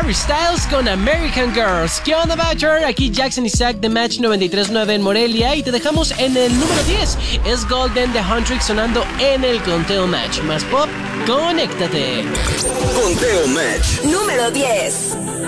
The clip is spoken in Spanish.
Harry Styles con American Girls. ¿Qué onda, Badger? Aquí Jackson Isaac de Match 93.9 en Morelia y te dejamos en el número 10. Es Golden de Huntrix sonando en el Conteo Match. Más pop, conéctate. Conteo Match número 10.